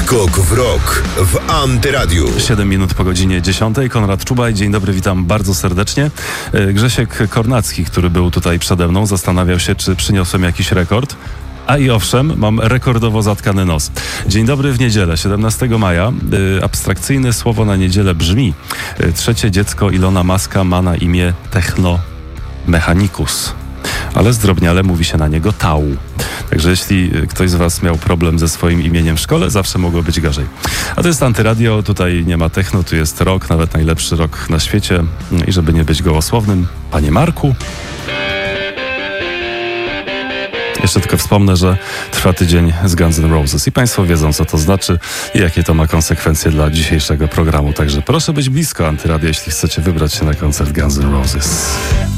Skok w rok w Antyradiu. 7 minut po godzinie 10. Konrad Czubaj, dzień dobry, witam bardzo serdecznie. Grzesiek Kornacki, który był tutaj przede mną, zastanawiał się, czy przyniosłem jakiś rekord. A i owszem, mam rekordowo zatkany nos. Dzień dobry w niedzielę, 17 maja. Abstrakcyjne słowo na niedzielę brzmi: trzecie dziecko Ilona Muska ma na imię Techno Mechanicus, ale zdrobniale mówi się na niego Tau. Także jeśli ktoś z was miał problem ze swoim imieniem w szkole, zawsze mogło być gorzej. A to jest Antyradio, tutaj nie ma techno, tu jest rock, nawet najlepszy rock na świecie. I żeby nie być gołosłownym, panie Marku. Jeszcze tylko wspomnę, że trwa tydzień z Guns N' Roses i państwo wiedzą, co to znaczy i jakie to ma konsekwencje dla dzisiejszego programu. Także proszę być blisko Antyradia, jeśli chcecie wybrać się na koncert Guns N' Roses.